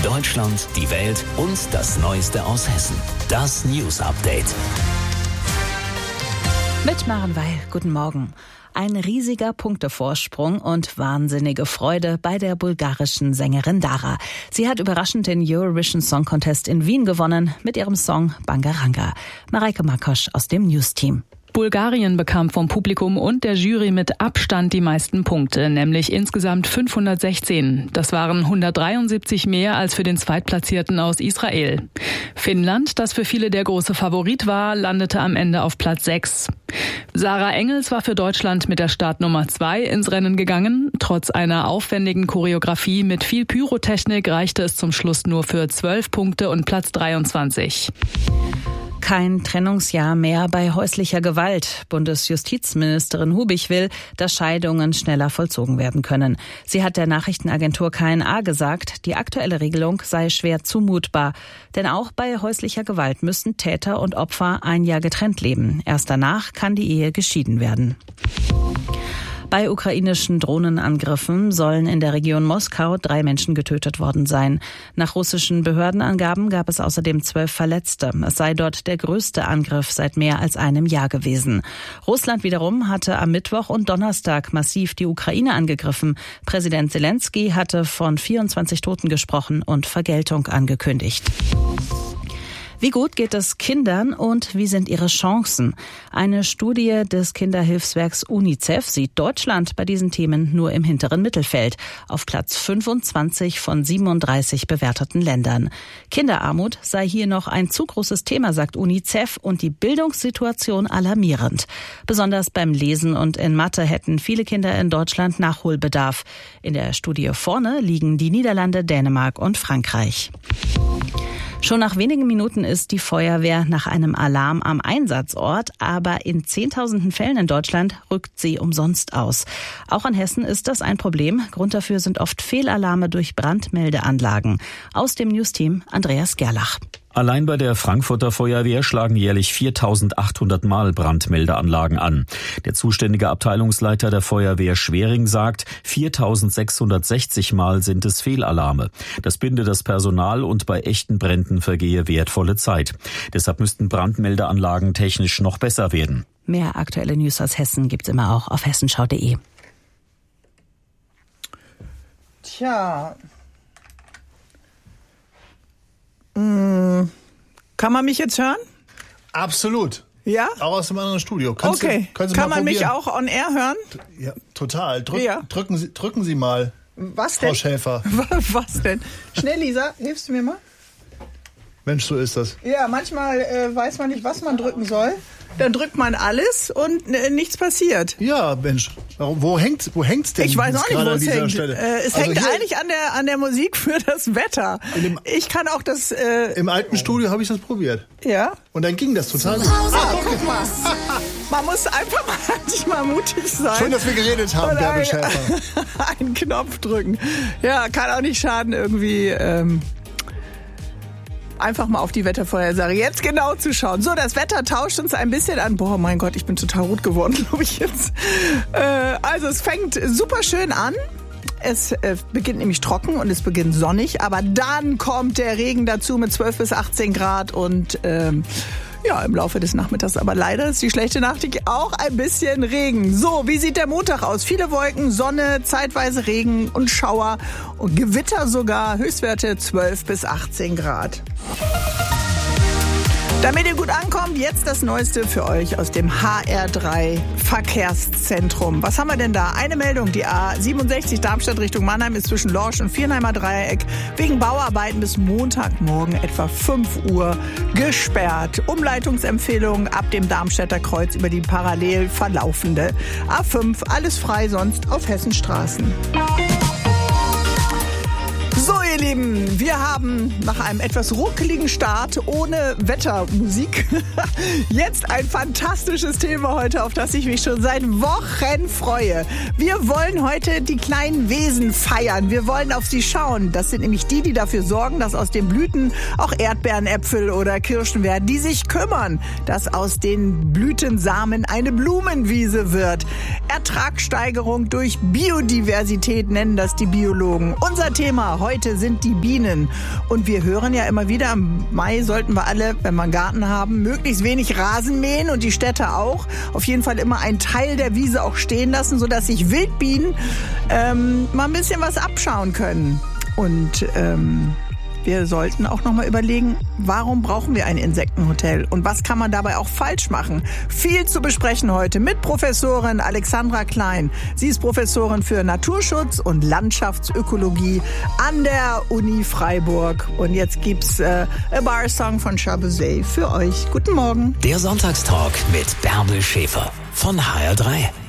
Deutschland, die Welt und das Neueste aus Hessen. Das News Update. Mit Maren Weil, guten Morgen. Ein riesiger Punktevorsprung und wahnsinnige Freude bei der bulgarischen Sängerin Dara. Sie hat überraschend den Eurovision Song Contest in Wien gewonnen mit ihrem Song Bangaranga. Mareike Makosch aus dem News-Team. Bulgarien bekam vom Publikum und der Jury mit Abstand die meisten Punkte, nämlich insgesamt 516. Das waren 173 mehr als für den Zweitplatzierten aus Israel. Finnland, das für viele der große Favorit war, landete am Ende auf Platz 6. Sarah Engels war für Deutschland mit der Startnummer 2 ins Rennen gegangen. Trotz einer aufwendigen Choreografie mit viel Pyrotechnik reichte es zum Schluss nur für 12 Punkte und Platz 23. Kein Trennungsjahr mehr bei häuslicher Gewalt. Bundesjustizministerin Hubig will, dass Scheidungen schneller vollzogen werden können. Sie hat der Nachrichtenagentur KNA gesagt, die aktuelle Regelung sei schwer zumutbar. Denn auch bei häuslicher Gewalt müssen Täter und Opfer ein Jahr getrennt leben. Erst danach kann die Ehe geschieden werden. Bei ukrainischen Drohnenangriffen sollen in der Region Moskau 3 Menschen getötet worden sein. Nach russischen Behördenangaben gab es außerdem 12 Verletzte. Es sei dort der größte Angriff seit mehr als einem Jahr gewesen. Russland wiederum hatte am Mittwoch und Donnerstag massiv die Ukraine angegriffen. Präsident Zelensky hatte von 24 Toten gesprochen und Vergeltung angekündigt. Wie gut geht es Kindern und wie sind ihre Chancen? Eine Studie des Kinderhilfswerks UNICEF sieht Deutschland bei diesen Themen nur im hinteren Mittelfeld, auf Platz 25 von 37 bewerteten Ländern. Kinderarmut sei hier noch ein zu großes Thema, sagt UNICEF, und die Bildungssituation alarmierend. Besonders beim Lesen und in Mathe hätten viele Kinder in Deutschland Nachholbedarf. In der Studie vorne liegen die Niederlande, Dänemark und Frankreich. Schon nach wenigen Minuten ist die Feuerwehr nach einem Alarm am Einsatzort, aber in Zehntausenden Fällen in Deutschland rückt sie umsonst aus. Auch in Hessen ist das ein Problem. Grund dafür sind oft Fehlalarme durch Brandmeldeanlagen. Aus dem News-Team Andreas Gerlach. Allein bei der Frankfurter Feuerwehr schlagen jährlich 4.800 Mal Brandmeldeanlagen an. Der zuständige Abteilungsleiter der Feuerwehr Schwering sagt, 4.660 Mal sind es Fehlalarme. Das binde das Personal und bei echten Bränden vergehe wertvolle Zeit. Deshalb müssten Brandmeldeanlagen technisch noch besser werden. Mehr aktuelle News aus Hessen gibt's immer auch auf hessenschau.de. Tja. Kann man mich jetzt hören? Absolut. Ja? Auch aus dem anderen Studio. Können Sie Kann man mich auch on air hören? Ja, total. Ja. Drücken Sie mal. Was denn? Frau Schäfer. Was denn? Schnell, Lisa, hilfst du mir mal? Mensch, so ist das. Ja, manchmal weiß man nicht, was man drücken soll. Dann drückt man alles und nichts passiert. Ja, Mensch. Wo hängt's denn? Ich weiß auch nicht, wo es hängt. Es Also hängt hier eigentlich an der Musik für das Wetter. Ich kann auch das... Im alten Studio habe ich das probiert. Ja? Und dann ging das total gut. Guck mal. Man muss einfach mal mutig sein. Schön, dass wir geredet haben, Bärbel Schäfer. Einen Knopf drücken. Ja, kann auch nicht schaden, irgendwie... einfach mal auf die Wettervorhersage jetzt genau zu schauen. So, das Wetter tauscht uns ein bisschen an. Boah, mein Gott, ich bin total rot geworden, glaube ich jetzt. Also es fängt super schön an. Es beginnt nämlich trocken und es beginnt sonnig. Aber dann kommt der Regen dazu mit 12 bis 18 Grad und ja, im Laufe des Nachmittags. Aber leider ist die schlechte Nachricht auch ein bisschen Regen. So, wie sieht der Montag aus? Viele Wolken, Sonne, zeitweise Regen und Schauer und Gewitter sogar. Höchstwerte 12 bis 18 Grad. Damit ihr gut ankommt, jetzt das Neueste für euch aus dem HR3 Verkehrszentrum. Was haben wir denn da? Eine Meldung, die A67 Darmstadt Richtung Mannheim ist zwischen Lorsch und Viernheimer Dreieck wegen Bauarbeiten bis Montagmorgen etwa 5 Uhr gesperrt. Umleitungsempfehlung ab dem Darmstädter Kreuz über die parallel verlaufende A5. Alles frei sonst auf Hessenstraßen. So, ihr Lieben, wir haben nach einem etwas ruckeligen Start ohne Wettermusik jetzt ein fantastisches Thema heute, auf das ich mich schon seit Wochen freue. Wir wollen heute die kleinen Wesen feiern. Wir wollen auf sie schauen. Das sind nämlich die dafür sorgen, dass aus den Blüten auch Erdbeeren, Äpfel oder Kirschen werden, die sich kümmern, dass aus den Blütensamen eine Blumenwiese wird. Ertragssteigerung durch Biodiversität nennen das die Biologen. Unser Thema heute sind sind die Bienen. Und wir hören ja immer wieder, im Mai sollten wir alle, wenn wir einen Garten haben, möglichst wenig Rasen mähen und die Städte auch. Auf jeden Fall immer einen Teil der Wiese auch stehen lassen, sodass sich Wildbienen mal ein bisschen was abschauen können. Und wir sollten auch nochmal überlegen, warum brauchen wir ein Insektenhotel und was kann man dabei auch falsch machen? Viel zu besprechen heute mit Professorin Alexandra Klein. Sie ist Professorin für Naturschutz und Landschaftsökologie an der Uni Freiburg. Und jetzt gibt's A Bar Song von Chabuzet für euch. Guten Morgen. Der Sonntagstalk mit Bärbel Schäfer von HR3.